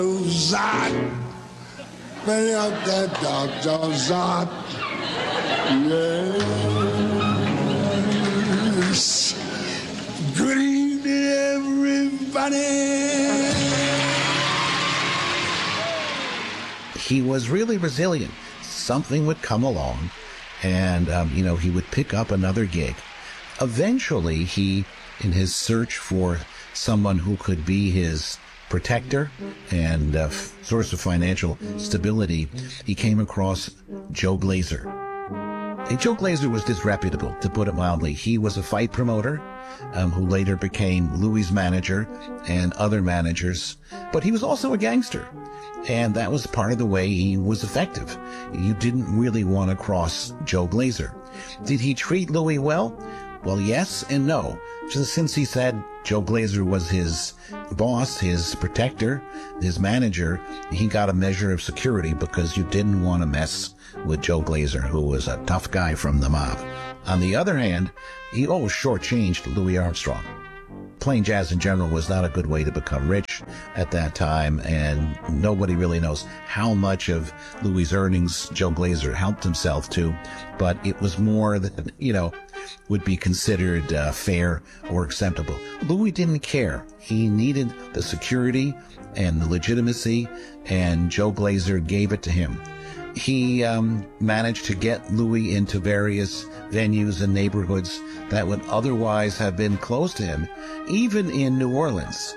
Zot. Bring up that Dr. Zot. Yes. Good evening, everybody. He was really resilient. Something would come along, and, he would pick up another gig. Eventually, he, in his search for someone who could be his protector and source of financial stability, he came across Joe Glazer. And Joe Glazer was disreputable, to put it mildly. He was a fight promoter who later became Louis' manager and other managers, but he was also a gangster. And that was part of the way he was effective. You didn't really want to cross Joe Glazer. Did he treat Louis well? Well, yes and no. Since he said Joe Glazer was his boss, his protector, his manager, he got a measure of security because you didn't want to mess with Joe Glazer, who was a tough guy from the mob. On the other hand, he always shortchanged Louis Armstrong. Playing jazz in general was not a good way to become rich at that time, and nobody really knows how much of Louis' earnings Joe Glazer helped himself to, but it was more that, would be considered fair or acceptable. Louis didn't care. He needed the security and the legitimacy, and Joe Glazer gave it to him. He managed to get Louis into various venues and neighborhoods that would otherwise have been closed to him, even in New Orleans.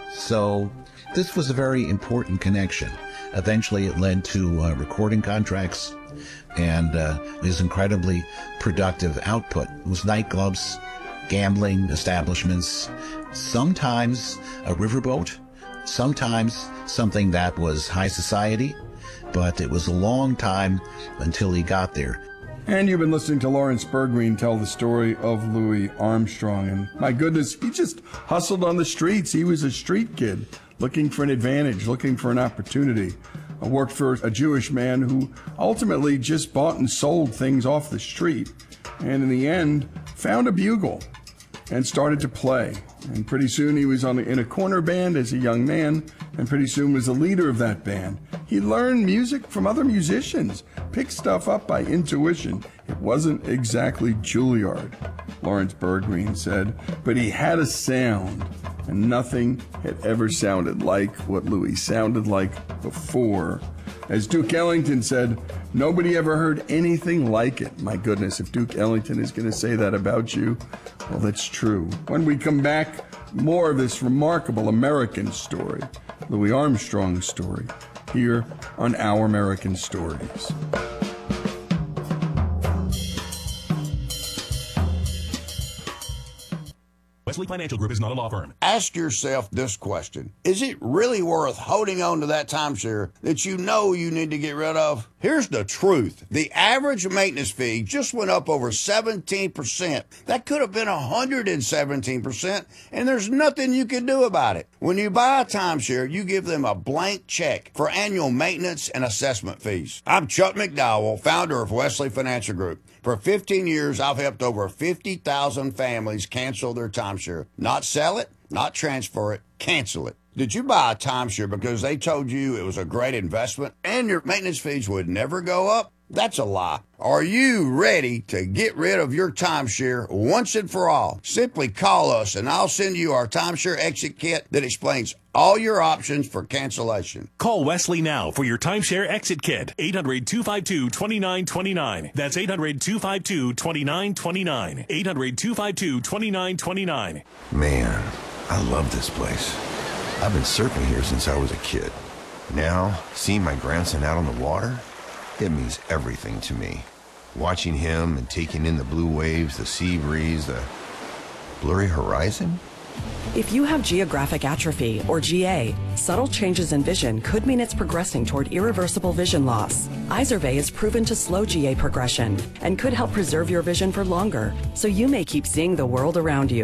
So this was a very important connection. Eventually it led to recording contracts and his incredibly productive output. It was nightclubs, gambling establishments, sometimes a riverboat, sometimes something that was high society, but it was a long time until he got there. And you've been listening to Lawrence Berggreen tell the story of Louis Armstrong. And my goodness, he just hustled on the streets. He was a street kid looking for an advantage, looking for an opportunity. I worked for a Jewish man who ultimately just bought and sold things off the street. And in the end, found a bugle and started to play. And pretty soon he was in a corner band as a young man, and pretty soon was the leader of that band. He learned music from other musicians, picked stuff up by intuition. It wasn't exactly Juilliard, Lawrence Berggreen said, but he had a sound, and nothing had ever sounded like what Louis sounded like before. As Duke Ellington said, nobody ever heard anything like it. My goodness, if Duke Ellington is going to say that about you, well, that's true. When we come back, more of this remarkable American story, Louis Armstrong's story, here on Our American Stories. Wesley Financial Group is not a law firm. Ask yourself this question. Is it really worth holding on to that timeshare that you know you need to get rid of? Here's the truth. The average maintenance fee just went up over 17%. That could have been 117%, and there's nothing you can do about it. When you buy a timeshare, you give them a blank check for annual maintenance and assessment fees. I'm Chuck McDowell, founder of Wesley Financial Group. For 15 years, I've helped over 50,000 families cancel their timeshare. Not sell it, not transfer it, cancel it. Did you buy a timeshare because they told you it was a great investment and your maintenance fees would never go up? That's a lie. Are you ready to get rid of your timeshare once and for all? Simply call us and I'll send you our timeshare exit kit that explains all your options for cancellation. Call Wesley now for your timeshare exit kit. 800-252-2929. That's 800-252-2929. 800-252-2929. Man, I love this place. I've been surfing here since I was a kid. Now, seeing my grandson out on the water, it means everything to me. Watching him and taking in the blue waves, the sea breeze, the blurry horizon. If you have geographic atrophy, or GA, subtle changes in vision could mean it's progressing toward irreversible vision loss. Izervay is proven to slow GA progression and could help preserve your vision for longer, so you may keep seeing the world around you.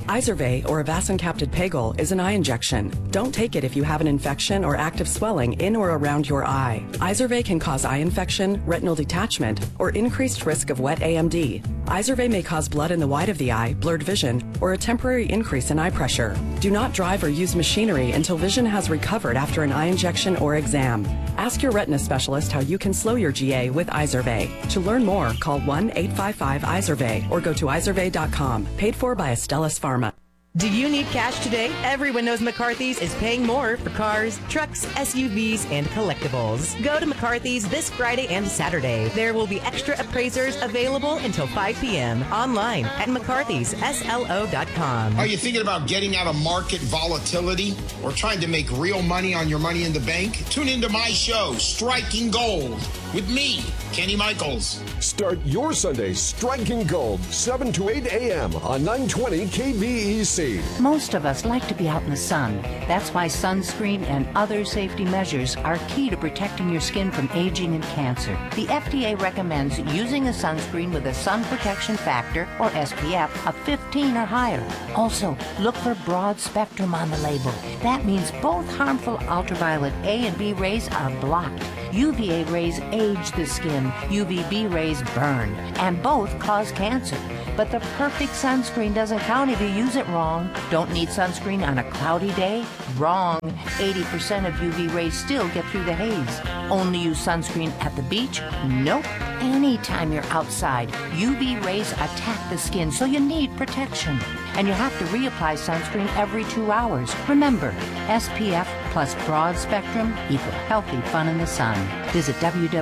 Izervay, or avacincaptad pegol, is an eye injection. Don't take it if you have an infection or active swelling in or around your eye. Izervay can cause eye infection, retinal detachment, or increased risk of wet AMD. Izervay may cause blood in the white of the eye, blurred vision, or a temporary increase in eye pressure. Do not drive or use machinery until vision has recovered after an eye injection or exam. Ask your retina specialist how you can slow your GA with Izervay. To learn more, call 1-855-IZERVAY or go to izervay.com. Paid for by Astellas Pharma. Do you need cash today? Everyone knows McCarthy's is paying more for cars, trucks, SUVs, and collectibles. Go to McCarthy's this Friday and Saturday. There will be extra appraisers available until 5 p.m. online at McCarthy'sSLO.com. Are you thinking about getting out of market volatility or trying to make real money on your money in the bank? Tune into my show, Striking Gold, with me, Kenny Michaels. Start your Sunday striking gold, 7 to 8 a.m. on 920 KVEC. Most of us like to be out in the sun. That's why sunscreen and other safety measures are key to protecting your skin from aging and cancer. The FDA recommends using a sunscreen with a sun protection factor, or SPF, of 15 or higher. Also, look for broad spectrum on the label. That means both harmful ultraviolet A and B rays are blocked. UVA rays age the skin, UVB rays burn, and both cause cancer. But the perfect sunscreen doesn't count if you use it wrong. Don't need sunscreen on a cloudy day? Wrong. 80% of UV rays still get through the haze. Only use sunscreen at the beach? Nope. Anytime you're outside, UV rays attack the skin, so you need protection. And you have to reapply sunscreen every 2 hours. Remember, SPF plus broad spectrum equal healthy fun in the sun. Visit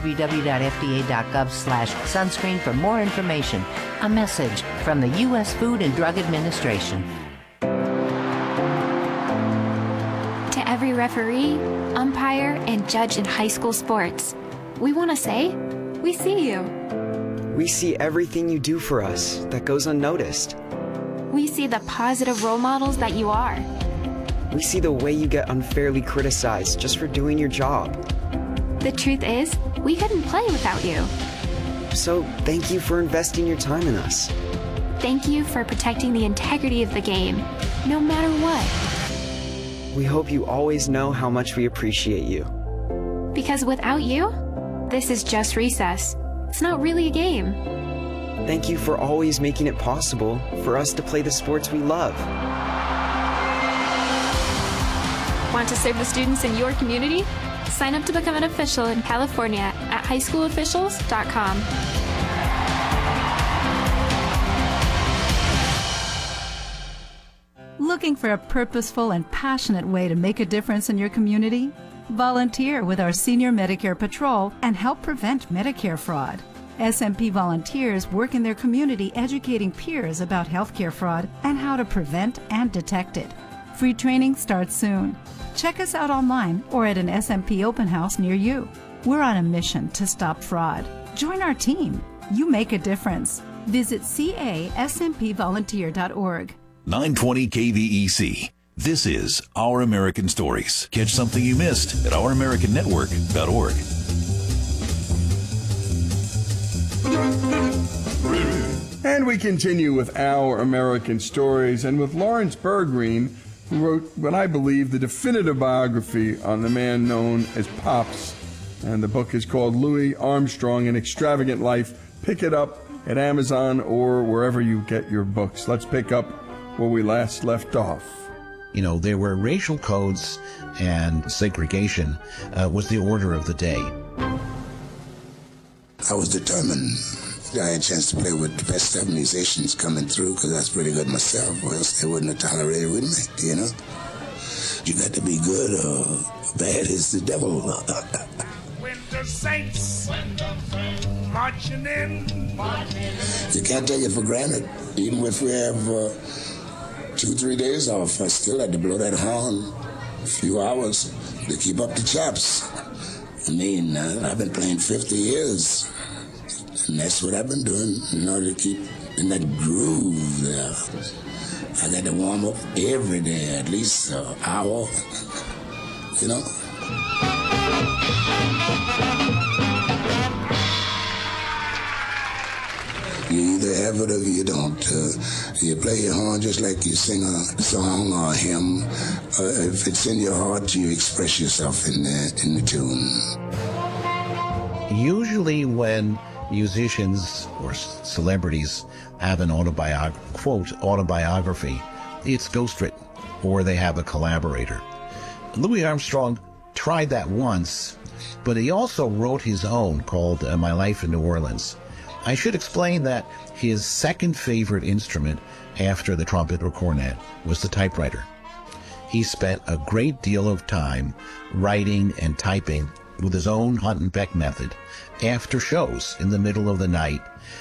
www.fda.gov/sunscreen for more information. A message from the U.S. Food and Drug Administration. To every referee, umpire, and judge in high school sports, we want to say, we see you. We see everything you do for us that goes unnoticed. We see the positive role models that you are. We see the way you get unfairly criticized just for doing your job. The truth is, we couldn't play without you. So thank you for investing your time in us. Thank you for protecting the integrity of the game, no matter what. We hope you always know how much we appreciate you. Because without you, this is just recess. It's not really a game. Thank you for always making it possible for us to play the sports we love. Want to serve the students in your community? Sign up to become an official in California at highschoolofficials.com. Looking for a purposeful and passionate way to make a difference in your community? Volunteer with our Senior Medicare Patrol and help prevent Medicare fraud. SMP volunteers work in their community educating peers about healthcare fraud and how to prevent and detect it. Free training starts soon. Check us out online or at an SMP open house near you. We're on a mission to stop fraud. Join our team. You make a difference. Visit casmpvolunteer.org. 920 KVEC. This is Our American Stories. Catch something you missed at ouramericannetwork.org. And we continue with Our American Stories and with Lawrence Bergreen, who wrote what I believe the definitive biography on the man known as Pops. And the book is called Louis Armstrong, An Extravagant Life. Pick it up at Amazon or wherever you get your books. Let's pick up where we last left off. You know, there were racial codes, and segregation was the order of the day. I was determined. I had a chance to play with the best of musicians coming through, because I was pretty good myself, or else they wouldn't have tolerated with me, you know? You got to be good or bad is the devil. When the saints marching in. You can't take it for granted. Even if we have 2-3 days off, I still had to blow that horn a few hours to keep up the chops. I mean, I've been playing 50 years, and that's what I've been doing in order to keep in that groove there. I got to warm up every day, at least an hour, you know. You either have it or you don't. You play your horn just like you sing a song or a hymn. If it's in your heart, you express yourself in the tune. Usually when musicians or celebrities have an autobiography, it's ghostwritten, or they have a collaborator. Louis Armstrong tried that once, but he also wrote his own called My Life in New Orleans. I should explain that his second favorite instrument after the trumpet or cornet was the typewriter. He spent a great deal of time writing and typing with his own Hunt and Peck method after shows in the middle of the night.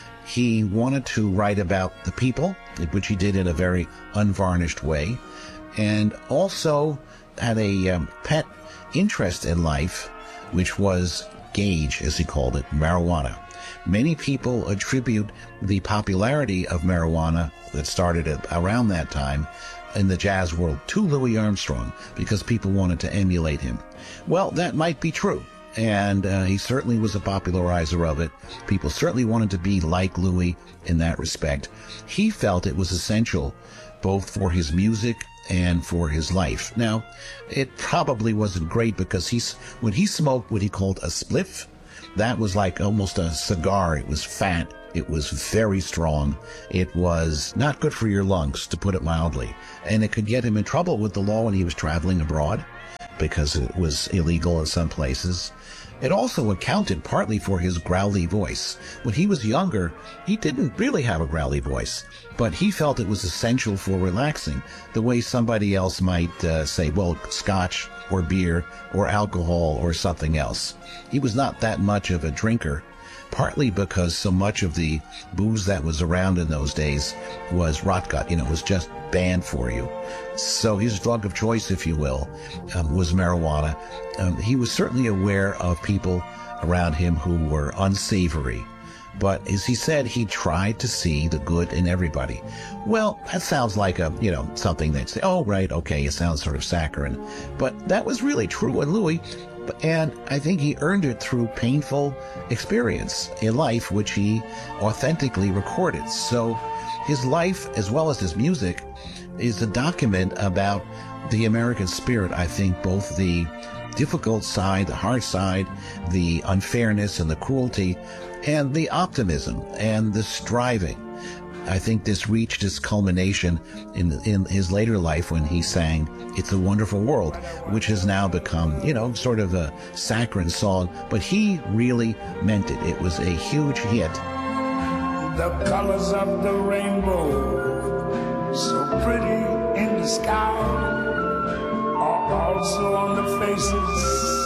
He wanted to write about the people, which he did in a very unvarnished way, and also had a pet interest in life, which was gauge, as he called it, marijuana. Many people attribute the popularity of marijuana that started around that time in the jazz world to Louis Armstrong, because people wanted to emulate him. Well, that might be true, and he certainly was a popularizer of it. People certainly wanted to be like Louis in that respect. He felt it was essential both for his music and for his life. Now, it probably wasn't great, because when he smoked what he called a spliff, that was like almost a cigar. It was fat. It was very strong. It was not good for your lungs, to put it mildly. And it could get him in trouble with the law when he was traveling abroad, because it was illegal in some places. It also accounted partly for his growly voice. When he was younger, he didn't really have a growly voice, but he felt it was essential for relaxing, the way somebody else might say, well, scotch or beer or alcohol or something else. He was not that much of a drinker, partly because so much of the booze that was around in those days was rotgut. It was just banned for you. So his drug of choice, if you will, was marijuana. He was certainly aware of people around him who were unsavory. But as he said, he tried to see the good in everybody. Well, that sounds like something they'd say, oh, right, okay, it sounds sort of saccharine. But that was really true in Louis. And I think he earned it through painful experience in life, which he authentically recorded. So his life, as well as his music, is a document about the American spirit. I think both the difficult side, the hard side, the unfairness and the cruelty, and the optimism and the striving. I think this reached its culmination in his later life when he sang It's a Wonderful World, which has now become, sort of a saccharine song, but he really meant it. It was a huge hit. The colors of the rainbow, so pretty in the sky, are also on the faces